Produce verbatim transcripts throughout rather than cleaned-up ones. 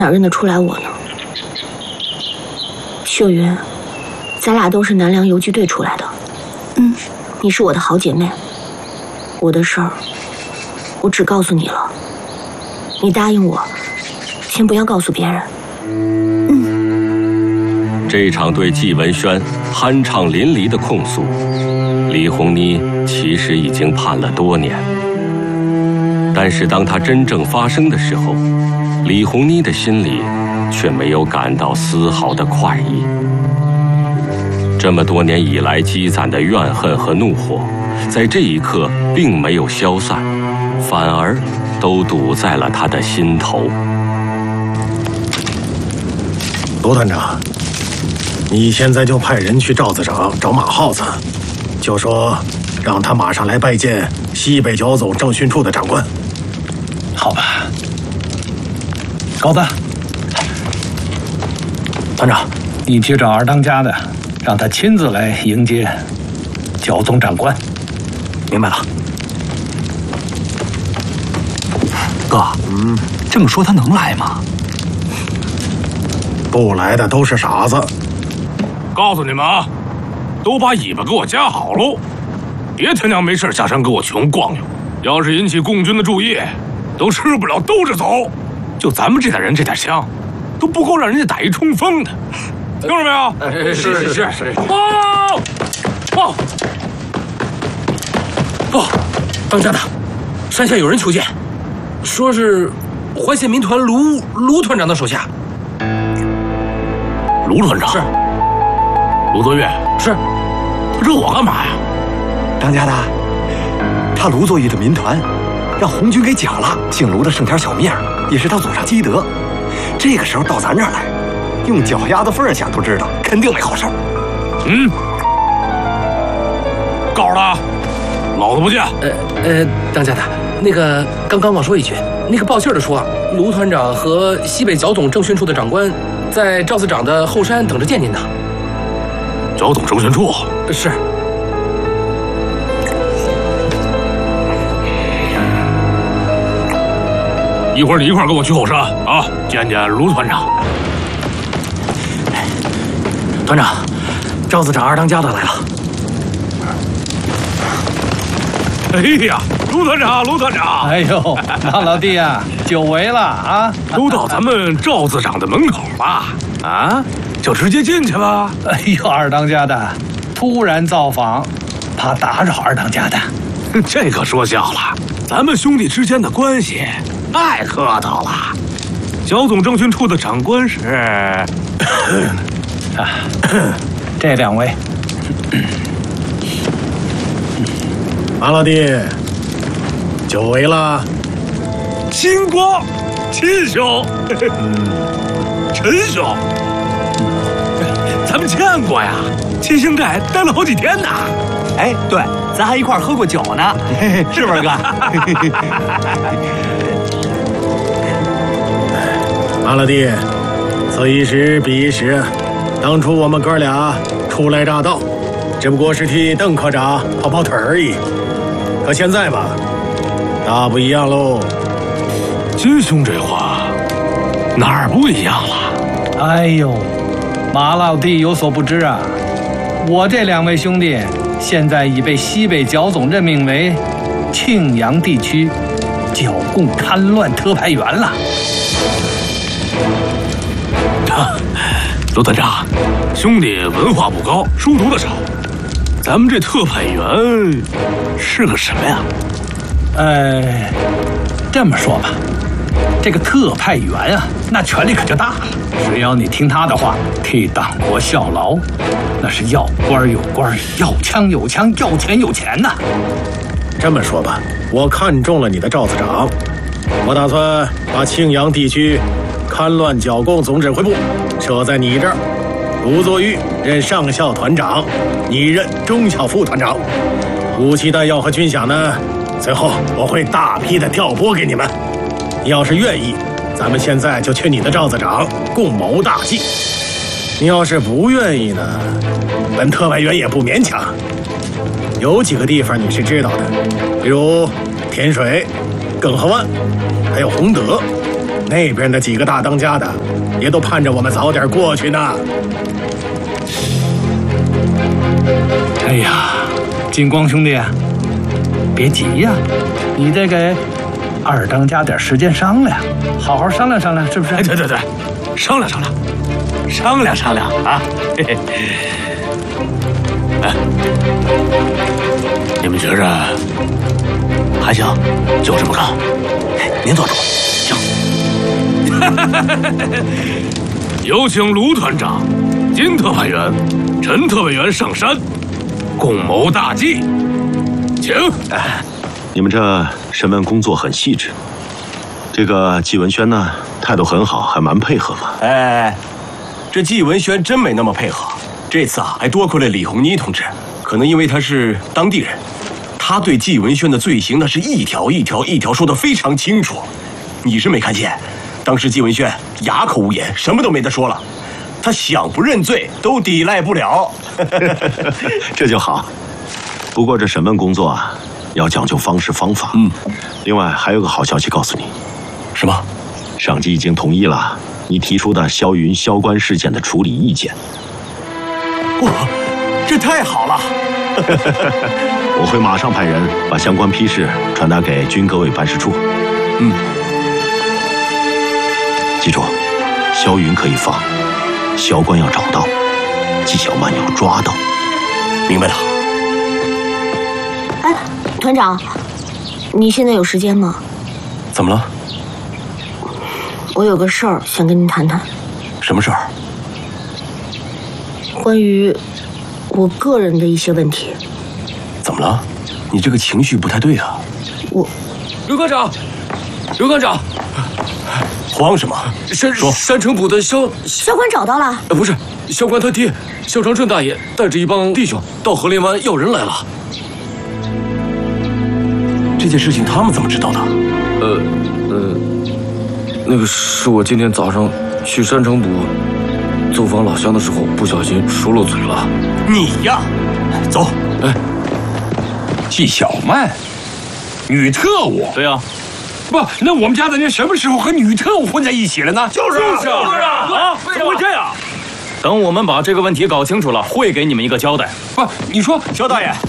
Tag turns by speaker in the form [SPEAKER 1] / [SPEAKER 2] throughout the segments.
[SPEAKER 1] 哪认得出来我呢？秀云，咱俩都是南梁游击队出来的。嗯，你是我的好姐妹，我的事儿我只告诉你了，你答应我，先不要告诉别人。
[SPEAKER 2] 嗯。这场对纪文轩酣畅淋漓的控诉，李红妮其实已经盼了多年。但是当它真正发生的时候，李红妮的心里却没有感到丝毫的快意。这么多年以来积攒的怨恨和怒火，在这一刻并没有消散，反而都堵在了他的心头。
[SPEAKER 3] 罗团长，你现在就派人去赵子长找马耗子，就说让他马上来拜见西北剿总政训处的长官。
[SPEAKER 4] 好吧。高子，团长，你去找二当家的，让他亲自来迎接剿总长官。
[SPEAKER 5] 明白了。哥，嗯，这么说他能来吗？
[SPEAKER 3] 不来的都是傻子。
[SPEAKER 6] 告诉你们啊，都把尾巴给我夹好喽，别天娘没事下山给我穷逛悠。要是引起共军的注意，都吃不了兜着走。就咱们这点人这点枪，都不够让人家打一冲锋的，听着没有？
[SPEAKER 5] 是是是是。
[SPEAKER 6] 报报
[SPEAKER 7] 报！当家的，山下有人求见，说是淮县民团卢卢团长的手下。
[SPEAKER 6] 卢团长
[SPEAKER 7] 是。
[SPEAKER 6] 卢作业
[SPEAKER 7] 是。
[SPEAKER 6] 他惹我干嘛呀？
[SPEAKER 5] 当家的，他卢作业的民团让红军给缴了，姓卢的剩条小命，也是他祖上积德。这个时候到咱这儿来，用脚丫子缝想都知道，肯定没好事。
[SPEAKER 6] 嗯，告诉他，老子不见。
[SPEAKER 7] 呃呃，当家的，那个刚刚忘说一句，那个报信的说，卢团长和西北剿总政训处的长官在赵司长的后山等着见您呢。
[SPEAKER 6] 剿总政训处
[SPEAKER 7] 是。
[SPEAKER 6] 一会儿你一块跟我去后山啊，见见卢团长。
[SPEAKER 7] 团长，赵司长二当家的来了。
[SPEAKER 6] 哎呀，卢团长，卢团长！
[SPEAKER 4] 哎呦，马老弟啊，久违了啊！
[SPEAKER 6] 都到咱们赵司长的门口了啊，就直接进去吧。
[SPEAKER 4] 哎呦，二当家的，突然造访，怕打扰二当家的。
[SPEAKER 6] 这可说笑了，咱们兄弟之间的关系太客套了。剿总政训处的长官是
[SPEAKER 4] 啊，这两位。
[SPEAKER 3] 马老弟，久违了。
[SPEAKER 6] 星光，秦兄，陈兄，咱们见过呀，七星寨待了好几天呢。
[SPEAKER 5] 哎，对，咱还一块喝过酒呢，是不是哥？
[SPEAKER 3] 马老弟，此一时彼一时，当初我们哥俩初来乍到，只不过是替邓科长跑跑腿而已。可现在吧，大不一样喽。
[SPEAKER 6] 金兄这话哪儿不一样了？
[SPEAKER 4] 哎呦，马老弟有所不知啊，我这两位兄弟现在已被西北剿总任命为庆阳地区剿共戡乱特派员了。
[SPEAKER 6] 卢团长，兄弟文化不高，书读的少，咱们这特派员是个什么呀？
[SPEAKER 4] 呃，这么说吧，这个特派员啊，那权力可就大了。只要你听他的话，替党国效劳，那是要官有官，要枪有枪，要钱有钱呐。
[SPEAKER 3] 这么说吧，我看中了你的赵司长，我打算把庆阳地区戡乱剿共总指挥部设在你这儿。卢作玉任上校团长，你任中校副团长。武器弹药和军饷呢，随后我会大批的调拨给你们。你要是愿意，咱们现在就去你的赵司长共谋大计。你要是不愿意呢，本特派员也不勉强。有几个地方你是知道的，比如天水、耿河湾，还有洪德。 那边的几个大当家的，也都盼着我们早点过去呢。
[SPEAKER 4] 哎呀，金光兄弟，别急呀，你得给二当家点时间商量，好好商量商量，是不是？
[SPEAKER 6] 哎，对对对，商量商量，商量商量啊！嘿嘿。哎，你们觉着还行，就这么干。
[SPEAKER 5] 您做主。
[SPEAKER 6] 行。有请卢团长、金特派员、陈特派员上山，共谋大计。请。
[SPEAKER 8] 哎，你们这审问工作很细致。这个季文轩呢，态度很好，还蛮配合嘛。
[SPEAKER 5] 哎，这季文轩真没那么配合。这次啊，还多亏了李红妮同志，可能因为他是当地人，他对季文轩的罪行那是一条一条一条说得非常清楚。你是没看见，当时季文轩哑口无言，什么都没得说了。他想不认罪都抵赖不了。
[SPEAKER 8] 这就好。不过这审问工作啊，要讲究方式方法。
[SPEAKER 5] 嗯。
[SPEAKER 8] 另外还有个好消息告诉你。
[SPEAKER 5] 什么？
[SPEAKER 8] 上级已经同意了你提出的萧云、萧关事件的处理意见。
[SPEAKER 5] 哇，这太好了！
[SPEAKER 8] 我会马上派人把相关批示传达给军革委办事处。
[SPEAKER 5] 嗯，
[SPEAKER 8] 记住，萧云可以放，萧关要找到，纪晓曼要抓到。
[SPEAKER 5] 明白了。
[SPEAKER 1] 哎，团长，你现在有时间吗？
[SPEAKER 5] 怎么了？
[SPEAKER 1] 我有个事儿想跟您谈谈。
[SPEAKER 5] 什么事儿？
[SPEAKER 1] 关于我个人的一些问题。
[SPEAKER 5] 怎么了？你这个情绪不太对啊。
[SPEAKER 1] 我，
[SPEAKER 7] 刘科长，刘科长，
[SPEAKER 5] 慌什么？
[SPEAKER 7] 山山城堡的萧
[SPEAKER 1] 萧关找到了。
[SPEAKER 7] 呃，不是，萧关他爹萧长春大爷带着一帮弟兄到河连湾要人来了。
[SPEAKER 5] 这件事情他们怎么知道的？
[SPEAKER 7] 呃呃，那个是我今天早上去山城堡走访老乡的时候，不小心说漏嘴了。
[SPEAKER 5] 你呀，走。
[SPEAKER 7] 哎，
[SPEAKER 9] 纪晓曼，女特务。
[SPEAKER 7] 对呀、啊。
[SPEAKER 9] 不，那我们家的人什么时候和女特务混在一起了呢？
[SPEAKER 7] 就是啊，就是啊，啊，怎么会这样？等我们把这个问题搞清楚了，会给你们一个交代。
[SPEAKER 9] 不，你说，
[SPEAKER 5] 萧大爷，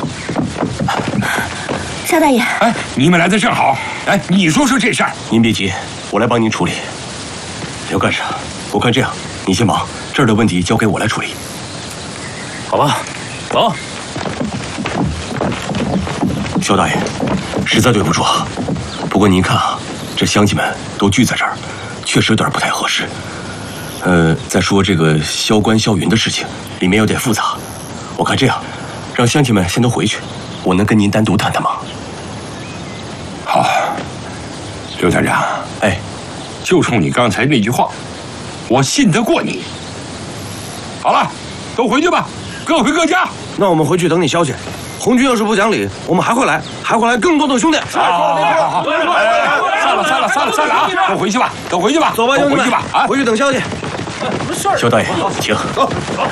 [SPEAKER 1] 夏大爷，
[SPEAKER 9] 哎，你们来的正好。哎，你说说这事儿。
[SPEAKER 5] 您别急，我来帮您处理。刘干事，我看这样，你先忙，这儿的问题交给我来处理。
[SPEAKER 7] 好吧，走。
[SPEAKER 5] 萧大爷，实在对不住啊。不过您看啊，这乡亲们都聚在这儿，确实有点不太合适。呃，再说这个萧关萧云的事情，里面有点复杂。我看这样，让乡亲们先都回去，我能跟您单独谈谈吗？
[SPEAKER 9] 好，刘团长，
[SPEAKER 5] 哎，
[SPEAKER 9] 就冲你刚才那句话，我信得过你。好了，都回去吧，各回各家。
[SPEAKER 5] 那我们回去等你消息。红军要是不讲理，我们还会来，还会来更多的兄弟。
[SPEAKER 9] 好，好，好，好，散了，散了，散了，散了啊！都回去吧，都回去吧，
[SPEAKER 5] 走吧，兄弟们，
[SPEAKER 9] 回去吧，啊，
[SPEAKER 5] 回去等消息。
[SPEAKER 7] 什么事儿？
[SPEAKER 5] 萧大爷，请。走。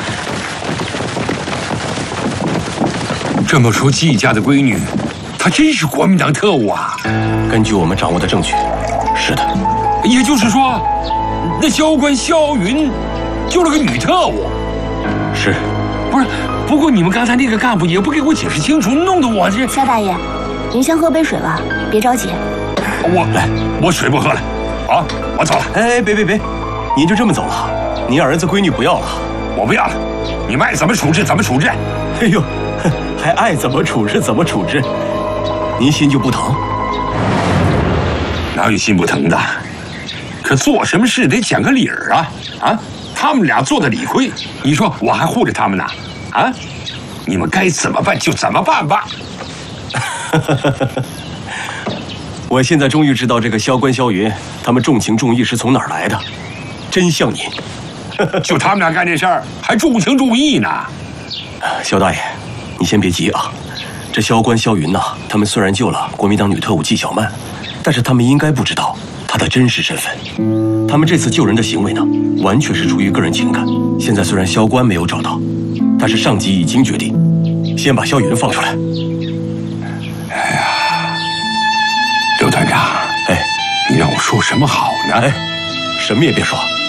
[SPEAKER 9] 这么说，季家的闺女，她真是国民党特务啊？
[SPEAKER 5] 根据我们掌握的证据，是的。
[SPEAKER 9] 也就是说，那萧关萧云救了个女特务。
[SPEAKER 5] 是。
[SPEAKER 9] 不是。不过你们刚才那个干部也不给我解释清楚，弄得我这……
[SPEAKER 1] 夏大爷，您先喝杯水吧，别着急。
[SPEAKER 9] 我来，我水不喝了，啊，我走了。
[SPEAKER 5] 哎，别别别，您就这么走了？您儿子闺女不要了？
[SPEAKER 9] 我不要了，你们爱怎么处置怎么处置。
[SPEAKER 5] 哎呦，还爱怎么处置怎么处置？您心就不疼？
[SPEAKER 9] 哪有心不疼的？可做什么事得讲个理儿啊！啊，他们俩做的理亏，你说我还护着他们呢？啊！你们该怎么办就怎么办吧。
[SPEAKER 5] 我现在终于知道这个萧关萧云他们重情重义是从哪儿来的，真像您。
[SPEAKER 9] 就他们俩干这事儿，还重情重义呢。
[SPEAKER 5] 萧大爷，你先别急啊。这萧关萧云呐，他们虽然救了国民党女特务纪晓曼，但是他们应该不知道她的真实身份。他们这次救人的行为呢，完全是出于个人情感。现在虽然萧关没有找到，但是上级已经决定，先把萧云放出来。
[SPEAKER 9] 哎呀，刘团长，
[SPEAKER 5] 哎，
[SPEAKER 9] 你让我说什么好呢？
[SPEAKER 5] 哎，
[SPEAKER 10] 什么也别说。